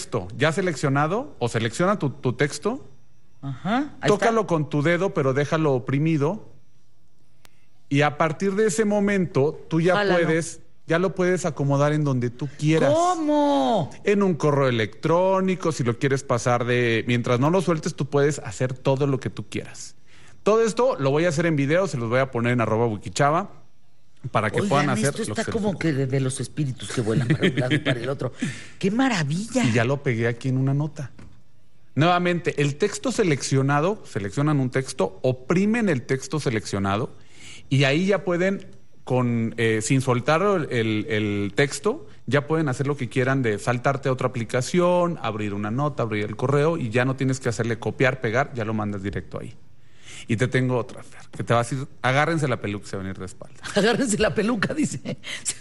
texto ya seleccionado o selecciona tu texto. Ajá. Tócalo con tu dedo, pero déjalo oprimido. Y a partir de ese momento, tú ya lo puedes acomodar en donde tú quieras. ¿Cómo? En un correo electrónico, si lo quieres pasar mientras no lo sueltes, tú puedes hacer todo lo que tú quieras. Todo esto lo voy a hacer en video, se los voy a poner en @wikichava para que puedan hacer esto está como que de los espíritus que vuelan para un lado y para el otro. ¡Qué maravilla! Y ya lo pegué aquí en una nota. Nuevamente, el texto seleccionado, seleccionan un texto, oprimen el texto seleccionado y ahí ya pueden, sin soltar el texto, ya pueden hacer lo que quieran de saltarte a otra aplicación, abrir una nota, abrir el correo y ya no tienes que hacerle copiar, pegar, ya lo mandas directo ahí. Y te tengo otra, Fer, que te va a decir, agárrense la peluca, se va a venir de espalda. Agárrense la peluca, dice.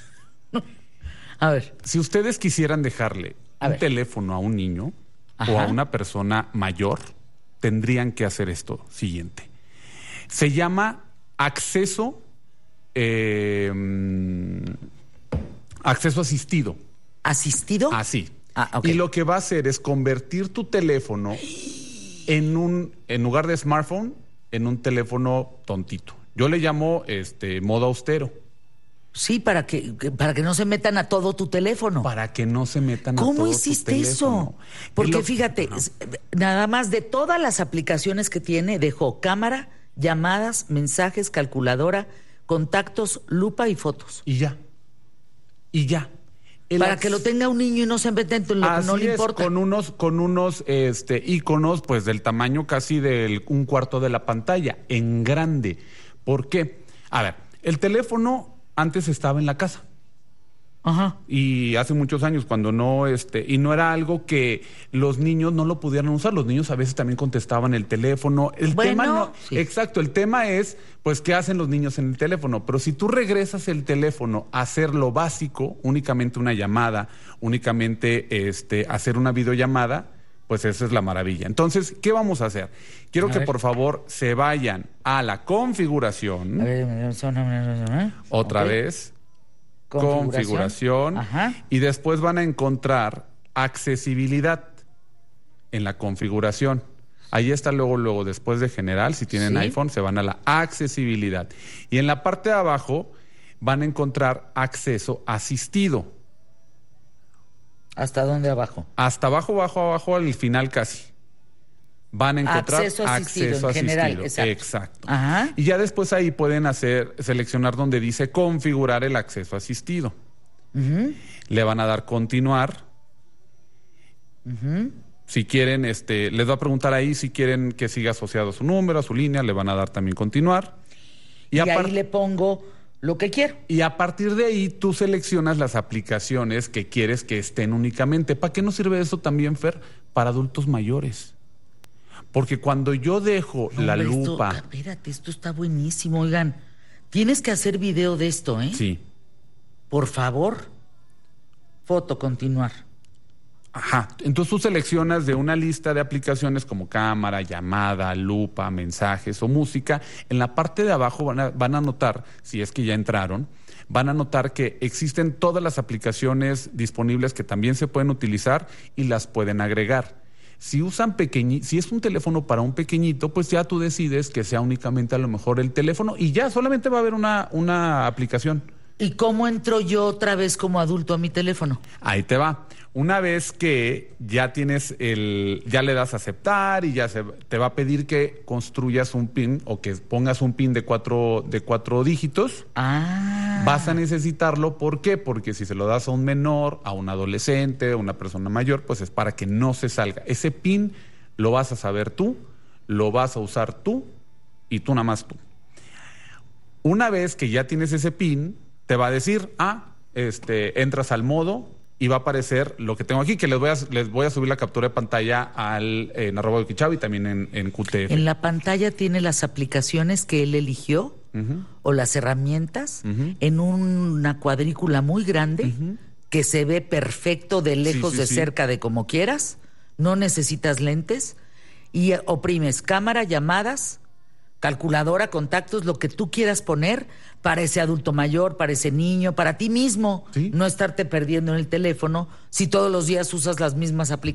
A ver. Si ustedes quisieran dejarle un teléfono a un niño o a una persona mayor, tendrían que hacer esto siguiente. Se llama acceso asistido. ¿Asistido? Así. Okay. Y lo que va a hacer es convertir tu teléfono en lugar de smartphone, en un teléfono tontito. Yo le llamo modo austero. Sí, para que no se metan a todo tu teléfono. Para que no se metan a todo tu teléfono. ¿Cómo hiciste eso? Porque fíjate, nada más de todas las aplicaciones que tiene, dejó cámara, llamadas, mensajes, calculadora, contactos, lupa y fotos. Y ya. Para que lo tenga un niño y no se meta en lo que no le importa. Con unos iconos pues del tamaño casi de un cuarto de la pantalla, en grande. ¿Por qué? A ver, el teléfono antes estaba en la casa. Ajá. Y hace muchos años, cuando y no era algo que los niños no lo pudieran usar. Los niños a veces también contestaban el teléfono. Exacto, el tema es, pues, ¿qué hacen los niños en el teléfono? Pero si tú regresas el teléfono a hacer lo básico, únicamente una llamada, únicamente hacer una videollamada, pues esa es la maravilla. Entonces, ¿qué vamos a hacer? Quiero que por favor se vayan a la configuración. A ver, otra vez. Configuración. Y después van a encontrar accesibilidad en la configuración. Ahí está luego después de general, si tienen iPhone, se van a la accesibilidad. Y en la parte de abajo van a encontrar acceso asistido. ¿Hasta dónde abajo? Hasta abajo, al final casi. Van a encontrar acceso asistido. En general, exacto. Ajá. Y ya después ahí pueden seleccionar donde dice configurar el acceso asistido. Le van a dar continuar. Si quieren, les va a preguntar ahí si quieren que siga asociado a su número, a su línea, le van a dar también continuar. Y ahí le pongo lo que quiero. Y a partir de ahí tú seleccionas las aplicaciones que quieres que estén únicamente. ¿Para qué nos sirve eso también, Fer? Para adultos mayores. Porque cuando yo dejo la lupa... Espérate, esto está buenísimo. Oigan, tienes que hacer video de esto, ¿eh? Sí. Por favor. Foto, continuar. Ajá. Entonces tú seleccionas de una lista de aplicaciones como cámara, llamada, lupa, mensajes o música. En la parte de abajo van a notar, si es que ya entraron, van a notar que existen todas las aplicaciones disponibles que también se pueden utilizar y las pueden agregar. Si es un teléfono para un pequeñito, pues ya tú decides que sea únicamente a lo mejor el teléfono y ya solamente va a haber una aplicación. ¿Y cómo entro yo otra vez como adulto a mi teléfono? Ahí te va. Una vez que ya ya le das a aceptar y ya te va a pedir que construyas un PIN o que pongas un PIN de cuatro dígitos. Vas a necesitarlo. ¿Por qué? Porque si se lo das a un menor, a un adolescente, a una persona mayor, pues es para que no se salga. Ese PIN lo vas a saber tú, lo vas a usar tú y tú nada más tú. Una vez que ya tienes ese PIN, te va a decir, entras al modo y va a aparecer lo que tengo aquí, que les voy a subir la captura de pantalla en @wikichava y también en QTF. En la pantalla tiene las aplicaciones que él eligió o las herramientas en una cuadrícula muy grande que se ve perfecto de lejos, de cerca, de como quieras. No necesitas lentes y oprimes cámara, llamadas, calculadora, contactos, lo que tú quieras poner para ese adulto mayor, para ese niño, para ti mismo. No estarte perdiendo en el teléfono si todos los días usas las mismas aplicaciones.